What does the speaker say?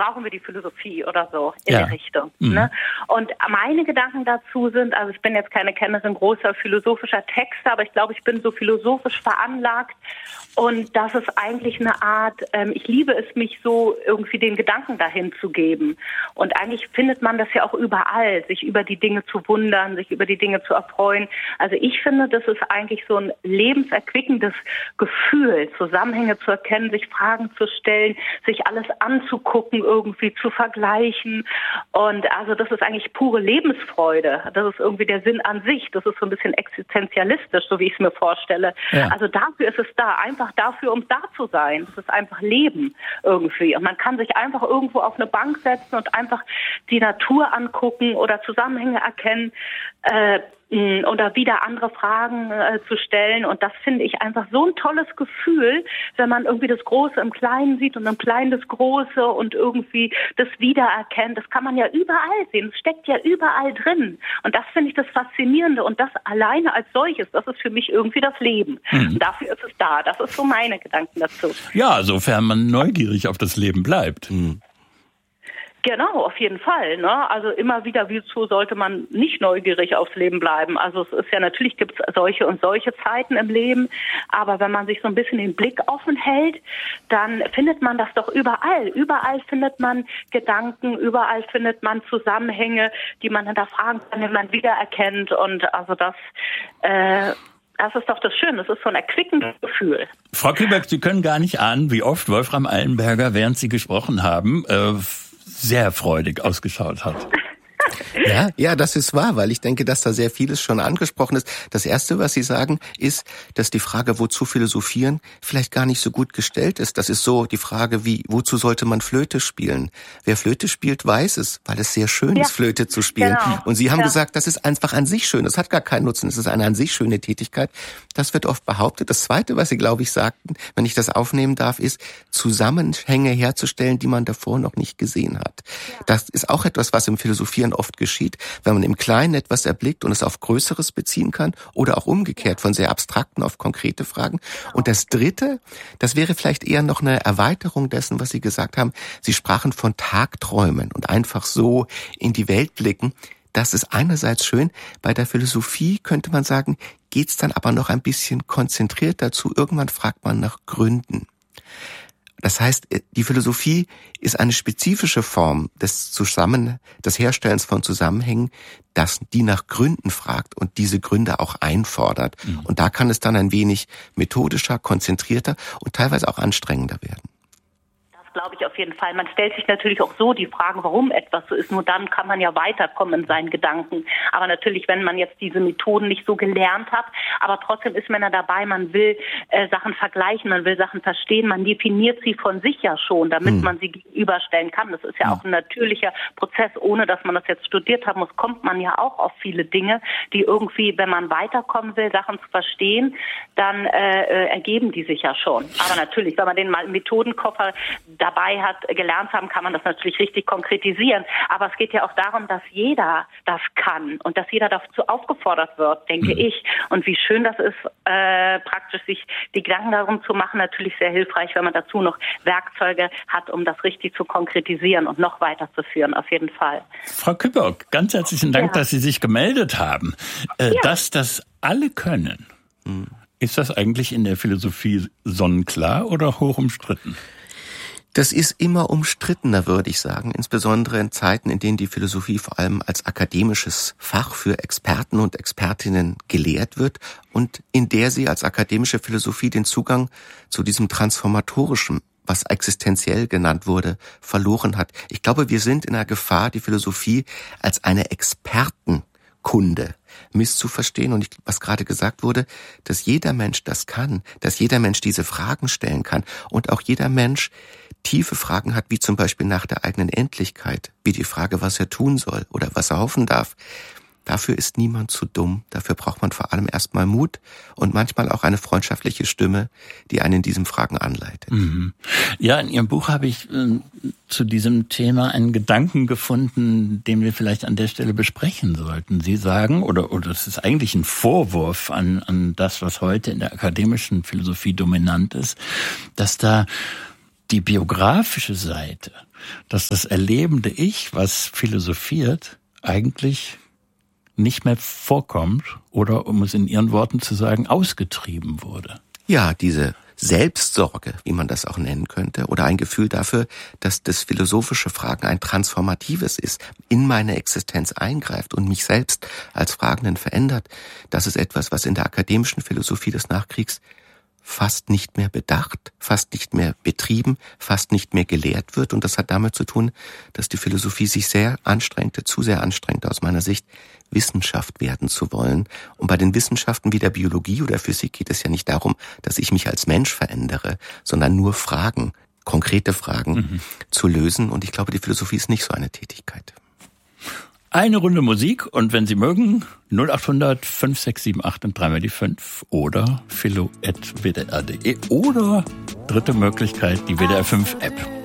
brauchen wir die Philosophie oder so in die Richtung. Ne? Und meine Gedanken dazu sind, also ich bin jetzt keine Kennerin großer philosophischer Texte, aber ich glaube, ich bin so philosophisch veranlagt und das ist eigentlich eine Art, ich liebe es, mich so irgendwie den Gedanken dahin zu geben. Und eigentlich findet man das ja auch überall, sich über die Dinge zu wundern, sich über die Dinge zu erfreuen. Also ich finde, das ist eigentlich so ein lebenserquickendes Gefühl, Zusammenhänge zu erkennen, sich Fragen zu stellen, sich alles anzugucken, irgendwie zu vergleichen. Und also das ist eigentlich pure Lebensfreude. Das ist irgendwie der Sinn an sich. Das ist so ein bisschen existenzialistisch, so wie ich es mir vorstelle. Ja. Also dafür ist es da, einfach dafür, um da zu sein. Das ist einfach Leben irgendwie. Und man kann sich einfach irgendwo auf eine Bank setzen und einfach die Natur angucken oder Zusammenhänge erkennen, oder wieder andere Fragen zu stellen. Und das finde ich einfach so ein tolles Gefühl, wenn man irgendwie das Große im Kleinen sieht und im Kleinen das Große und irgendwie das wiedererkennt. Das kann man ja überall sehen. Es steckt ja überall drin. Und das finde ich das Faszinierende. Und das alleine als solches, das ist für mich irgendwie das Leben. Und dafür ist es da. Das ist so meine Gedanken dazu. Ja, sofern man neugierig auf das Leben bleibt. Genau, auf jeden Fall. Ne? Also immer wieder, wieso sollte man nicht neugierig aufs Leben bleiben? Also es ist ja, natürlich gibt es solche und solche Zeiten im Leben, aber wenn man sich so ein bisschen den Blick offen hält, dann findet man das doch überall. Überall findet man Gedanken, überall findet man Zusammenhänge, die man hinterfragen kann, die man wiedererkennt. Und also das ist doch das Schöne, das ist so ein erquickendes Gefühl. Frau Küberg, Sie können gar nicht ahnen, wie oft Wolfram Eilenberger, während Sie gesprochen haben, sehr freudig ausgeschaut hat. Ja, das ist wahr, weil ich denke, dass da sehr vieles schon angesprochen ist. Das Erste, was Sie sagen, ist, dass die Frage, wozu philosophieren, vielleicht gar nicht so gut gestellt ist. Das ist so die Frage, wozu sollte man Flöte spielen? Wer Flöte spielt, weiß es, weil es sehr schön ist, Flöte zu spielen. Genau. Und Sie haben gesagt, das ist einfach an sich schön. Das hat gar keinen Nutzen. Es ist eine an sich schöne Tätigkeit. Das wird oft behauptet. Das Zweite, was Sie, glaube ich, sagten, wenn ich das aufnehmen darf, ist, Zusammenhänge herzustellen, die man davor noch nicht gesehen hat. Ja. Das ist auch etwas, was im Philosophieren oft geschieht, wenn man im Kleinen etwas erblickt und es auf Größeres beziehen kann oder auch umgekehrt von sehr abstrakten auf konkrete Fragen. Und das Dritte, das wäre vielleicht eher noch eine Erweiterung dessen, was Sie gesagt haben. Sie sprachen von Tagträumen und einfach so in die Welt blicken. Das ist einerseits schön. Bei der Philosophie könnte man sagen, geht's dann aber noch ein bisschen konzentriert dazu. Irgendwann fragt man nach Gründen. Das heißt, die Philosophie ist eine spezifische Form des Herstellens von Zusammenhängen, die nach Gründen fragt und diese Gründe auch einfordert. Und da kann es dann ein wenig methodischer, konzentrierter und teilweise auch anstrengender werden. Glaube ich auf jeden Fall. Man stellt sich natürlich auch so die Frage, warum etwas so ist. Nur dann kann man ja weiterkommen in seinen Gedanken. Aber natürlich, wenn man jetzt diese Methoden nicht so gelernt hat, aber trotzdem ist man ja dabei, man will Sachen vergleichen, man will Sachen verstehen, man definiert sie von sich ja schon, damit man sie gegenüberstellen kann. Das ist ja auch ein natürlicher Prozess. Ohne dass man das jetzt studiert haben muss, kommt man ja auch auf viele Dinge, die irgendwie, wenn man weiterkommen will, Sachen zu verstehen, dann ergeben die sich ja schon. Aber natürlich, wenn man den Methodenkoffer dabei hat, gelernt haben, kann man das natürlich richtig konkretisieren. Aber es geht ja auch darum, dass jeder das kann und dass jeder dazu aufgefordert wird, denke ich. Und wie schön das ist, praktisch sich die Gedanken darum zu machen, natürlich sehr hilfreich, wenn man dazu noch Werkzeuge hat, um das richtig zu konkretisieren und noch weiterzuführen, auf jeden Fall. Frau Küberg, ganz herzlichen Dank, dass Sie sich gemeldet haben. Dass das alle können, ist das eigentlich in der Philosophie sonnenklar oder hoch umstritten? Das ist immer umstrittener, würde ich sagen, insbesondere in Zeiten, in denen die Philosophie vor allem als akademisches Fach für Experten und Expertinnen gelehrt wird und in der sie als akademische Philosophie den Zugang zu diesem Transformatorischen, was existenziell genannt wurde, verloren hat. Ich glaube, wir sind in der Gefahr, die Philosophie als eine Expertenkunde misszuverstehen und was gerade gesagt wurde, dass jeder Mensch das kann, dass jeder Mensch diese Fragen stellen kann und auch jeder Mensch tiefe Fragen hat, wie zum Beispiel nach der eigenen Endlichkeit, wie die Frage, was er tun soll oder was er hoffen darf. Dafür ist niemand zu dumm. Dafür braucht man vor allem erstmal Mut und manchmal auch eine freundschaftliche Stimme, die einen in diesen Fragen anleitet. Ja, in Ihrem Buch habe ich zu diesem Thema einen Gedanken gefunden, den wir vielleicht an der Stelle besprechen sollten. Sie sagen, oder das ist eigentlich ein Vorwurf an das, was heute in der akademischen Philosophie dominant ist, dass da die biografische Seite dass das erlebende Ich, was philosophiert, eigentlich nicht mehr vorkommt oder, um es in Ihren Worten zu sagen, ausgetrieben wurde. Ja, diese Selbstsorge, wie man das auch nennen könnte, oder ein Gefühl dafür, dass das philosophische Fragen ein transformatives ist, in meine Existenz eingreift und mich selbst als Fragenden verändert, das ist etwas, was in der akademischen Philosophie des Nachkriegs fast nicht mehr bedacht, fast nicht mehr betrieben, fast nicht mehr gelehrt wird. Und das hat damit zu tun, dass die Philosophie sich sehr anstrengte, zu sehr anstrengte aus meiner Sicht, Wissenschaft werden zu wollen. Und bei den Wissenschaften wie der Biologie oder Physik geht es ja nicht darum, dass ich mich als Mensch verändere, sondern nur Fragen, konkrete Fragen zu lösen. Und ich glaube, die Philosophie ist nicht so eine Tätigkeit. Eine Runde Musik und wenn Sie mögen, 0800 5678 und 3 mal die 5 oder philo@wdr.de oder dritte Möglichkeit, die WDR 5 App.